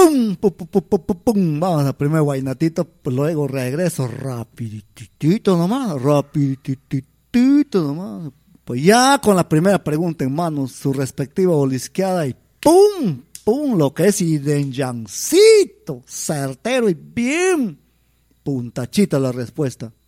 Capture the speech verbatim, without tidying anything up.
¡pum! ¡Pum, pum, pum, pum, pum, pum! Vamos al primer guainatito, pues luego regreso rapiditito nomás, rapiditito nomás. Pues ya con la primera pregunta en mano, su respectiva olisqueada y ¡pum! ¡Pum! Lo que es idenyancito, certero y bien puntachita la respuesta.